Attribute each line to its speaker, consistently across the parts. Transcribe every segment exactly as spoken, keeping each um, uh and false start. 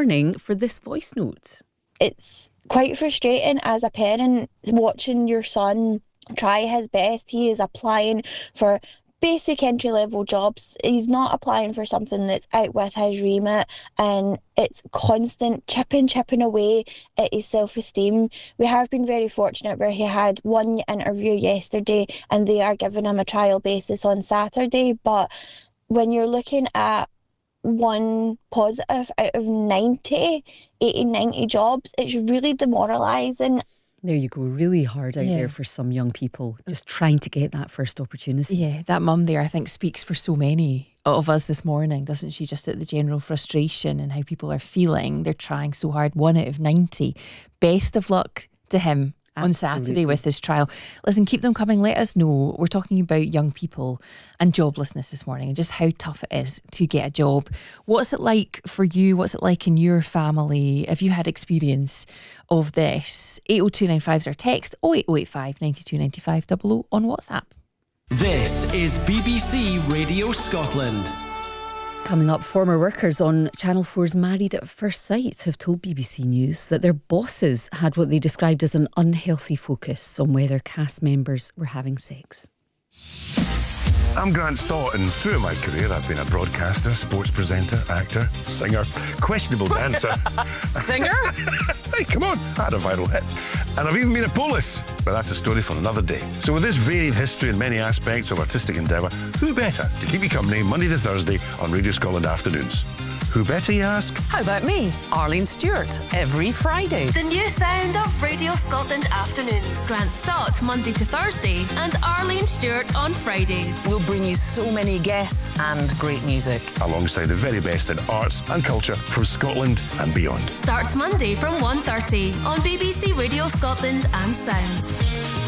Speaker 1: morning for this voice note.
Speaker 2: It's quite frustrating as a parent watching your son try his best. He is applying for basic entry-level jobs. He's not applying for something that's out with his remit, and it's constant chipping, chipping away at his self-esteem. We have been very fortunate where he had one interview yesterday and they are giving him a trial basis on Saturday, but when you're looking at one positive out of ninety, eighty, ninety jobs, it's really demoralising.
Speaker 1: There you go, really hard out
Speaker 3: Yeah.
Speaker 1: there for some young people, just trying to get that first opportunity.
Speaker 3: Yeah, that mum there, I think, speaks for so many of us this morning, doesn't she? Just at the general frustration and how people are feeling. They're trying so hard. One out of ninety. Best of luck to him on
Speaker 1: Absolutely.
Speaker 3: Saturday with his trial. Listen, keep them coming. Let us know. We're talking about young people and joblessness this morning and just how tough it is to get a job. What's it like for you? What's it like in your family? Have you had experience of this? eight oh two nine five is our text. oh eight oh eight five, nine two nine five, double oh on WhatsApp.
Speaker 4: This is B B C Radio Scotland.
Speaker 1: Coming up, former workers on Channel four's Married at First Sight have told B B C News that their bosses had what they described as an unhealthy focus on whether cast members were having sex.
Speaker 5: I'm Grant Stott, and throughout my career I've been a broadcaster, sports presenter, actor, singer, questionable dancer.
Speaker 6: Singer?
Speaker 5: Hey, come on, I had a viral hit. And I've even been a police, but that's a story for another day. So with this varied history and many aspects of artistic endeavour, who better to keep you company Monday to Thursday on Radio Scotland Afternoons? Who better, you ask?
Speaker 6: How about me, Arlene Stewart, every Friday?
Speaker 7: The new sound of Radio Scotland Afternoons. Grant Stott, Monday to Thursday, and Arlene Stewart on Fridays.
Speaker 6: We'll bring you so many guests and great music.
Speaker 5: Alongside the very best in arts and culture from Scotland and beyond.
Speaker 7: Starts Monday from one thirty on B B C Radio Scotland and Sounds.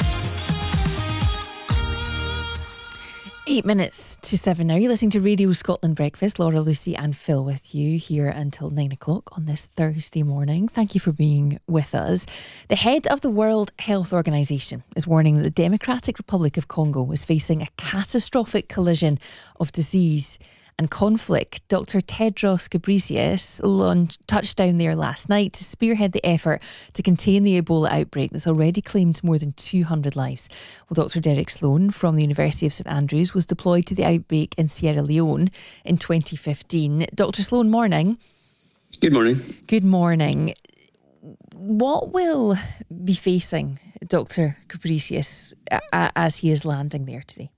Speaker 3: Eight minutes to seven now. You're listening to Radio Scotland Breakfast. Laura, Lucy and Phil with you here until nine o'clock on this Thursday morning. Thank you for being with us. The head of the World Health Organization is warning that the Democratic Republic of Congo is facing a catastrophic collision of disease and conflict. Doctor Tedros Ghebreyesus launched, touched down there last night to spearhead the effort to contain the Ebola outbreak that's already claimed more than two hundred lives. Well, Doctor Derek Sloan from the University of St Andrews was deployed to the outbreak in Sierra Leone in twenty fifteen. Doctor Sloan, morning.
Speaker 8: Good morning.
Speaker 3: Good morning. What will be facing Doctor Ghebreyesus as he is landing there today?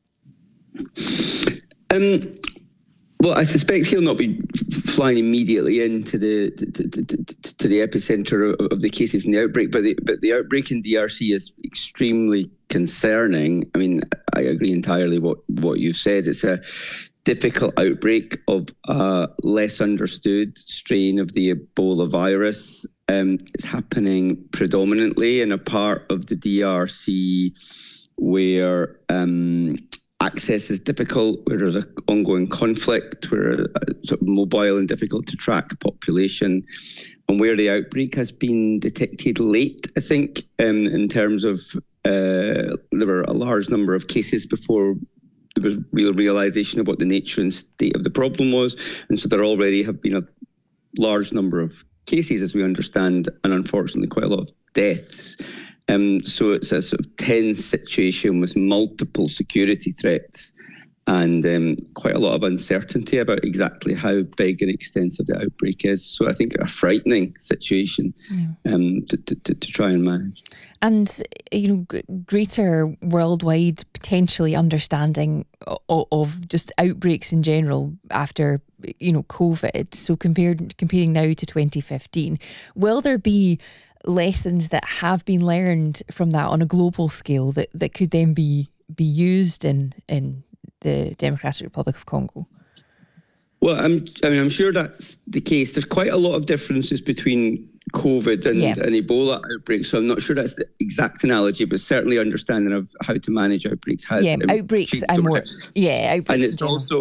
Speaker 8: Um. Well, I suspect he'll not be flying immediately into the to, to, to, to the epicenter of, of the cases in the outbreak, but the, but the outbreak in D R C is extremely concerning. I mean, I agree entirely what what you've said. It's a difficult outbreak of a less understood strain of the Ebola virus. Um, it's happening predominantly in a part of the D R C where um, access is difficult, where there's an ongoing conflict, where it's sort of mobile and difficult to track population, and where the outbreak has been detected late, I think, um, in terms of uh, there were a large number of cases before there was real realisation of what the nature and state of the problem was. And so there already have been a large number of cases, as we understand, and unfortunately quite a lot of deaths. Um, so it's a sort of tense situation with multiple security threats and um, quite a lot of uncertainty about exactly how big and extensive the outbreak is. So I think a frightening situation yeah. um, to, to, to try and manage.
Speaker 3: And, you know, g- greater worldwide potentially understanding of, of just outbreaks in general after, you know, COVID. So compared comparing now to twenty fifteen, will there be lessons that have been learned from that on a global scale that, that could then be be used in in the Democratic Republic of Congo?
Speaker 8: Well, I'm, I mean, I'm sure that's the case. There's quite a lot of differences between COVID and,
Speaker 3: yeah.
Speaker 8: and Ebola outbreaks, so I'm not sure that's the exact analogy, but certainly understanding of how to manage outbreaks has.
Speaker 3: Yeah, outbreaks. I'm more. Yeah, outbreaks.
Speaker 8: And it's also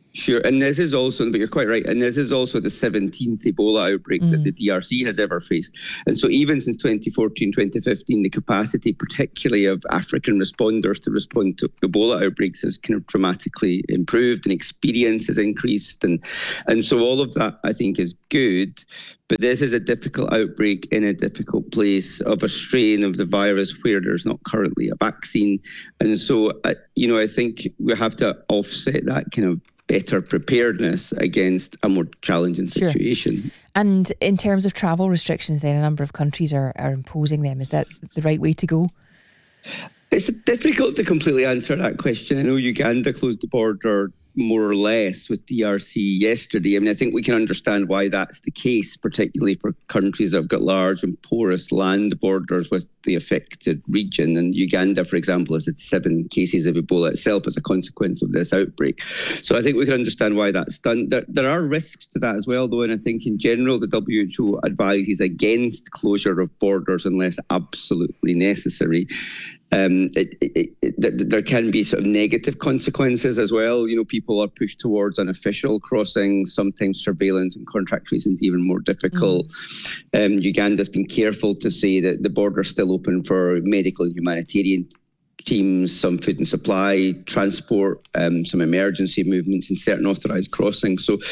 Speaker 8: Sure, and this is also, but you're quite right, and this is also the seventeenth Ebola outbreak mm. that the D R C has ever faced. And so even since twenty fourteen, twenty fifteen, the capacity, particularly of African responders to respond to Ebola outbreaks, has kind of dramatically improved, and experience has increased. And, and so all of that, I think, is good. But this is a difficult outbreak in a difficult place of a strain of the virus where there's not currently a vaccine. And so, uh, you know, I think we have to offset that kind of better preparedness against a more challenging situation.
Speaker 3: Sure. And in terms of travel restrictions, then a number of countries are, are imposing them. Is that the right way to go?
Speaker 8: It's difficult to completely answer that question. I know Uganda closed the border more or less with D R C yesterday. I mean, I think we can understand why that's the case, particularly for countries that have got large and porous land borders with the affected region. And Uganda, for example, has had seven cases of Ebola itself as a consequence of this outbreak. So I think we can understand why that's done. There, there are risks to that as well, though, and I think in general the W H O advises against closure of borders unless absolutely necessary. Um, it, it, it, there can be sort of negative consequences as well. You know, people are pushed towards unofficial crossings. Sometimes surveillance and contact tracing is even more difficult. Mm. Um, Uganda's been careful to say that the border's still open for medical and humanitarian teams, some food and supply, transport, um, some emergency movements and certain authorised crossings. So